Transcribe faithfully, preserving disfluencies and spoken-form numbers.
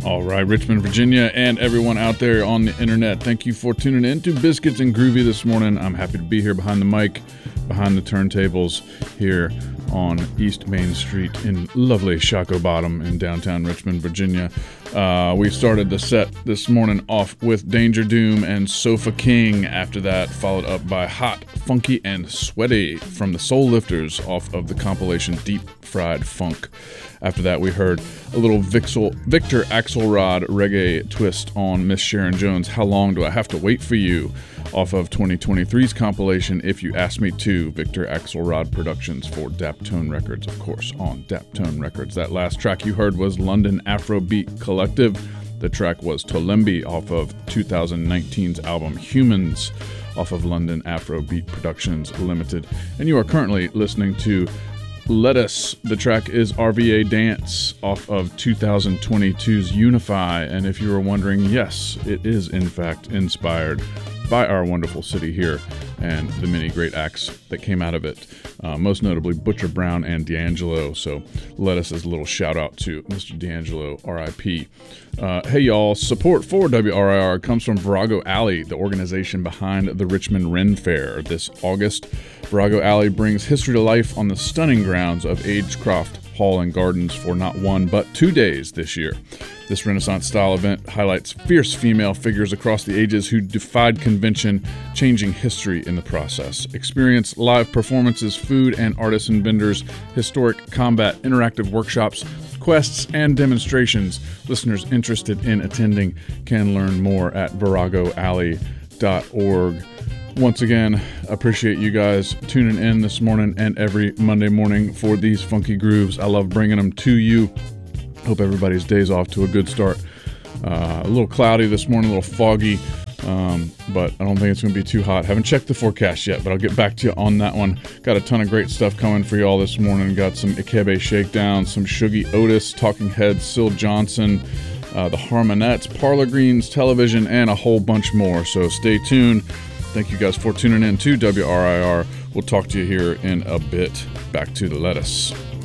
All right, Richmond, Virginia, and everyone out there on the internet, thank you for tuning in to Biscuits and Groovy this morning. I'm happy to be here behind the mic, behind the turntables here on East Main Street in lovely Shockoe Bottom in downtown Richmond, Virginia. Uh, we started the set this morning off with Danger Doom and Sofa King. After that, followed up by Hot, Funky, and Sweaty from the Soul Lifters off of the compilation Deep Fried Funk. After that, we heard a little Vixel, Victor Axelrod reggae twist on Miss Sharon Jones' How Long Do I Have to Wait For You off of twenty twenty-three's compilation If You Ask Me To, Victor Axelrod Productions for Daptone Records, of course, on Daptone Records. That last track you heard was London Afrobeat Collective. The track was Tolembi off of twenty nineteen's album Humans off of London Afrobeat Productions Limited. And you are currently listening to Lettuce. The track is R V A Dance off of twenty twenty-two's Unify. And if you were wondering, yes, it is in fact inspired by our wonderful city here and the many great acts that came out of it, uh, most notably Butcher Brown and D'Angelo. So Lettuce is a little shout out to Mister D'Angelo, R I P. Uh, hey y'all, support for W R I R comes from Virago Alley, the organization behind the Richmond Ren Fair. This August, Virago Alley brings history to life on the stunning grounds of Agecroft Hall and Gardens for not one but two days this year. This Renaissance-style event highlights fierce female figures across the ages who defied convention, changing history in the process. Experience live performances, food and artisan vendors, historic combat, interactive workshops, quests, and demonstrations. Listeners interested in attending can learn more at virago alley dot org. Once again, appreciate you guys tuning in this morning and every Monday morning for these funky grooves. I love bringing them to you. Hope everybody's day's off to a good start. Uh, a little cloudy this morning, a little foggy, um, but I don't think it's going to be too hot. Haven't checked the forecast yet, but I'll get back to you on that one. Got a ton of great stuff coming for you all this morning. Got some Ikebe Shakedown, some Shuggy Otis, Talking Heads, Syl Johnson, uh, the Harmonettes, Parlor Greens, Television, and a whole bunch more. So stay tuned. Thank you guys for tuning in to W R I R. We'll talk to you here in a bit. Back to the lettuce.